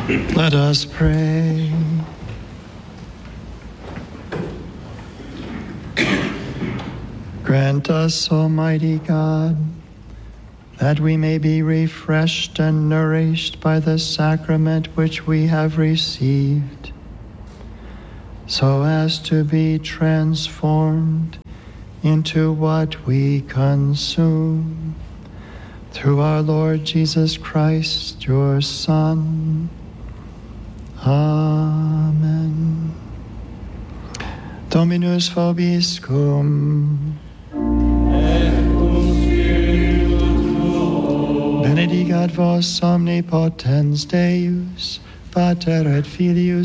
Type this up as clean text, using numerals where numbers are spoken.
Let us pray. Grant us, Almighty God, that we may be refreshed and nourished by the sacrament which we have received, so as to be transformed into what we consume. Through our Lord Jesus Christ, your Son. Amen. Dominus vobiscum. Benedicat vos omnipotens Deus, Pater et Filius